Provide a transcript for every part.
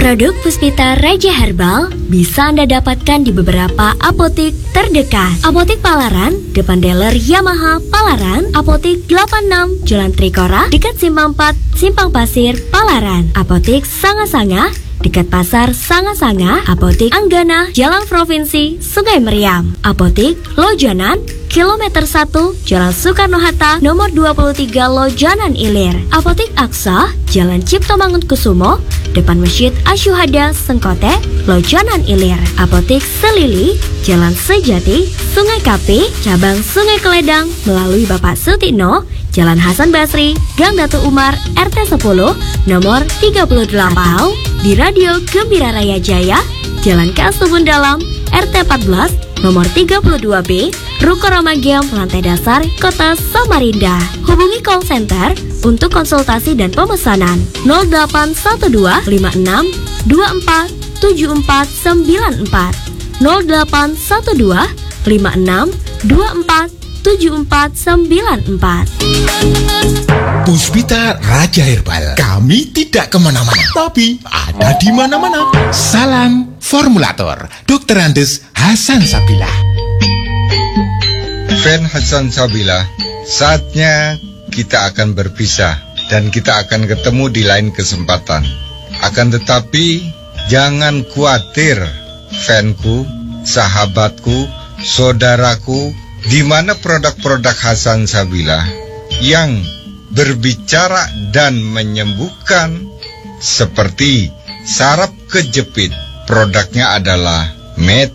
Produk Puspita Raja Herbal bisa Anda dapatkan di beberapa apotik terdekat. Apotik Palaran, depan dealer Yamaha Palaran. Apotik 86, Jalan Trikora, dekat Simpang 4, Simpang Pasir, Palaran. Apotik Sanga-Sanga, dekat Pasar Sanga-Sanga. Apotik Anggana, Jalan Provinsi, Sungai Meriam. Apotik Lojanan, Kilometer 1, Jalan Soekarno-Hatta, nomor 23 Lojanan Ilir. Apotik Aksa, Jalan Cipto Mangunkusumo, depan Masjid Asyuhada Sengkote, Lojanan Ilir. Apotik Selili, Jalan Sejati, Sungai Kapi, Cabang Sungai Keledang, melalui Bapak Sutikno, Jalan Hasan Basri, Gang Datu Umar, RT 10, nomor 38. Atau di Radio Gembira Raya Jaya, Jalan KS Tubun Dalam, RT 14, nomor 32B, Ruko Ramagiam, lantai dasar, Kota Samarinda. Hubungi call center untuk konsultasi dan pemesanan 0812 56 24 7494 0812 56 24 7494. Puspita Raja Herbal, kami tidak kemana-mana, tapi ada di mana-mana. Salam Formulator, Dr. Andes Hasan Sabila. Fan Hasan Sabila, saatnya kita akan berpisah dan kita akan ketemu di lain kesempatan. Akan tetapi, jangan khawatir, fanku, sahabatku, saudaraku, di mana produk-produk Hasan Sabila yang berbicara dan menyembuhkan seperti saraf kejepit, produknya adalah Med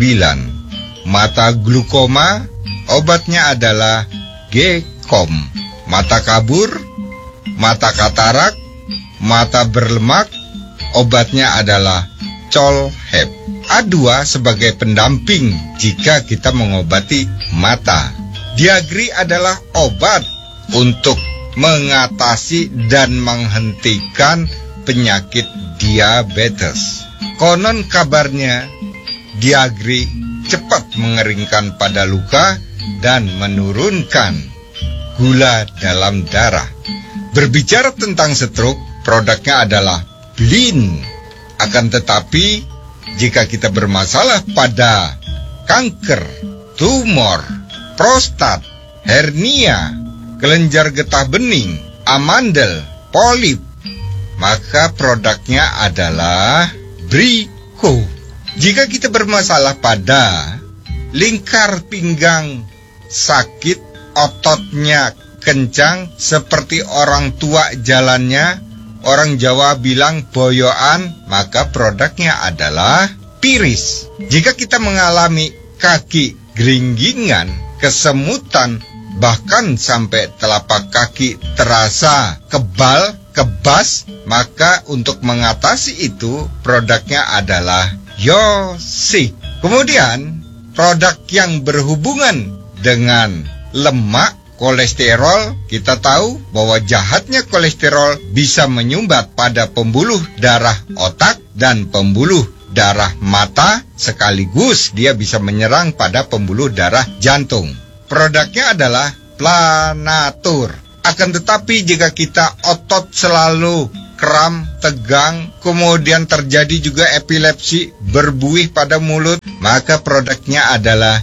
9, mata glukoma, obatnya adalah G-Kom, mata kabur, mata katarak, mata berlemak, obatnya adalah Colhep. A2 sebagai pendamping jika kita mengobati mata. Diagri adalah obat untuk mengatasi dan menghentikan penyakit diabetes. Konon kabarnya Diagri cepat mengeringkan pada luka dan menurunkan gula dalam darah. Berbicara tentang stroke, produknya adalah Blin. Akan tetapi, jika kita bermasalah pada kanker, tumor, prostat, hernia, kelenjar getah bening, amandel, polip, maka produknya adalah Brico. Jika kita bermasalah pada lingkar pinggang sakit, ototnya kencang seperti orang tua jalannya, orang Jawa bilang boyoan, maka produknya adalah Piris. Jika kita mengalami kaki geringgingan, kesemutan, bahkan sampai telapak kaki terasa kebal, kebas, maka untuk mengatasi itu produknya adalah Yosi. Kemudian produk yang berhubungan dengan lemak, kolesterol, kita tahu bahwa jahatnya kolesterol bisa menyumbat pada pembuluh darah otak dan pembuluh darah mata, sekaligus dia bisa menyerang pada pembuluh darah jantung. Produknya adalah Planatur. Akan tetapi jika kita otot selalu kram, tegang, kemudian terjadi juga epilepsi, berbuih pada mulut, maka produknya adalah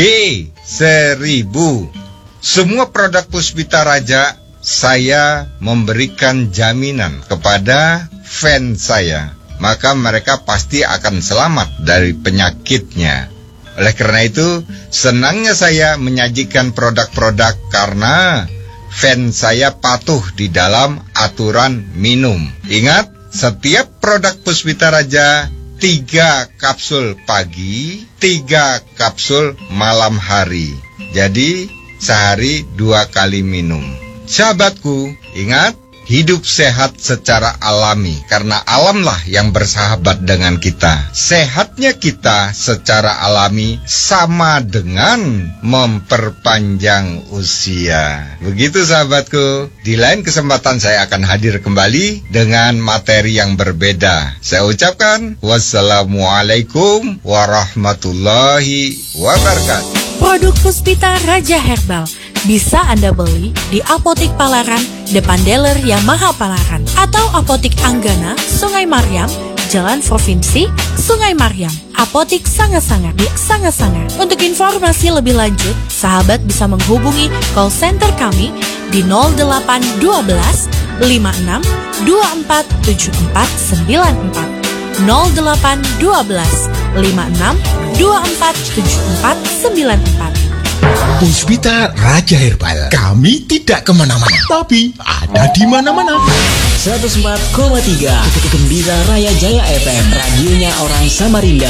G1000. Semua produk Puspita Raja, saya memberikan jaminan kepada fans saya, maka mereka pasti akan selamat dari penyakitnya. Oleh karena itu, senangnya saya menyajikan produk-produk karena fans saya patuh di dalam aturan minum. Ingat, setiap produk Puspita Raja 3 kapsul pagi, 3 kapsul malam hari. Jadi, sehari 2 kali minum. Sahabatku, ingat, hidup sehat secara alami, karena alamlah yang bersahabat dengan kita. Sehatnya kita secara alami sama dengan memperpanjang usia. Begitu sahabatku, di lain kesempatan saya akan hadir kembali dengan materi yang berbeda. Saya ucapkan wassalamualaikum warahmatullahi wabarakatuh. Produk Puspita Raja Herbal bisa Anda beli di Apotik Palaran, depan dealer Yamaha Palaran, atau Apotik Anggana, Sungai Mariam, Jalan Provinsi, Sungai Mariam, Apotik Sanga-Sanga di Sanga-Sanga. Untuk informasi lebih lanjut, sahabat bisa menghubungi call center kami di 0812 56 24 74 94 0812 56 24 74 94. Puspita Raja Herbal, kami tidak kemana-mana, tapi ada di mana-mana. 104,3 Gembira Raya Jaya FM, radionya orang Samarinda.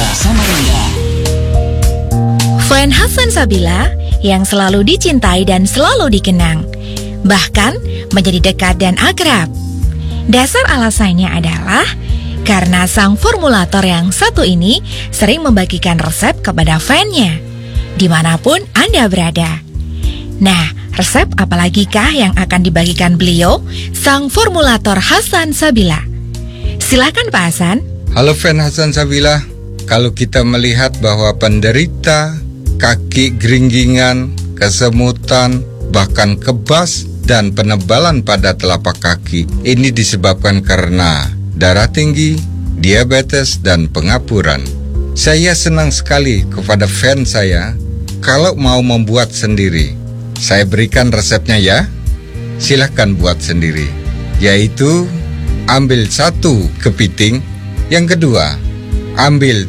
Fan Hasan Sabila yang selalu dicintai dan selalu dikenang, bahkan menjadi dekat dan akrab. Dasar alasannya adalah karena sang formulator yang satu ini sering membagikan resep kepada fannya, dimanapun Anda berada. Nah, resep apalagikah yang akan dibagikan beliau, sang formulator Hasan Sabila? Silakan Pak Hasan. Halo fan Hasan Sabila, kalau kita melihat bahwa penderita kaki geringgingan, kesemutan, bahkan kebas dan penebalan pada telapak kaki, ini disebabkan karena darah tinggi, diabetes, dan pengapuran. Saya senang sekali kepada fan saya kalau mau membuat sendiri. Saya berikan resepnya ya. Silahkan buat sendiri. Yaitu ambil 1 kepiting. Yang kedua, ambil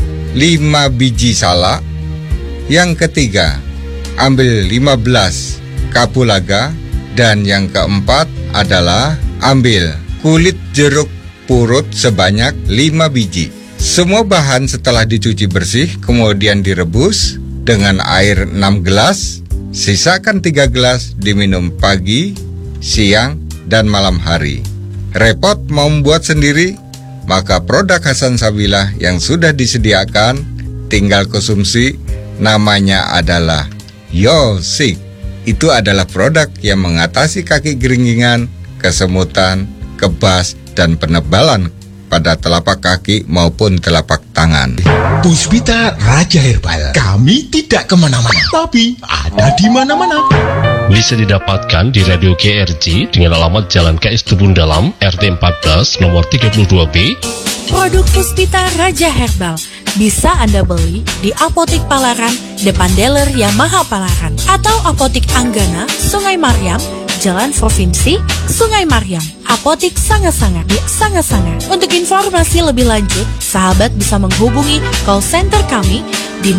5 biji salak. Yang ketiga, ambil 15 kapulaga. Dan yang keempat adalah ambil kulit jeruk purut sebanyak 5 biji. Semua bahan setelah dicuci bersih kemudian direbus dengan air 6 gelas. Sisakan 3 gelas diminum pagi, siang, dan malam hari. Repot mau membuat sendiri? Maka produk Hasan Sabila yang sudah disediakan tinggal konsumsi, namanya adalah Yosik. Itu adalah produk yang mengatasi kaki geringgingan, kesemutan, kebas, dan penebalan pada telapak kaki maupun telapak tangan. Puspita Raja Herbal, kami tidak kemana-mana, tapi ada di mana-mana. Bisa didapatkan di Radio KRJ dengan alamat Jalan KS Tubun Dalam, RT 14, nomor 32B. Produk Puspita Raja Herbal bisa Anda beli di Apotik Palaran, depan dealer Yamaha Palaran, atau Apotik Anggana, Sungai Mariam, Jalan Provinsi, Sungai Mariam, Apotik Sanga-Sanga di Sanga-Sanga. Untuk informasi lebih lanjut, sahabat bisa menghubungi call center kami di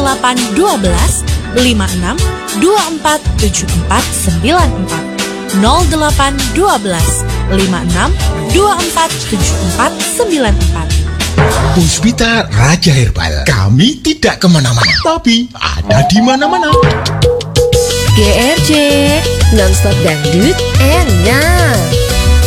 0812 56 24 74 94 0812 56 24 74 94. Puspita Raja Herbal, kami tidak kemana-mana, tapi ada di mana-mana. GRJ, nonstop dangdut enak.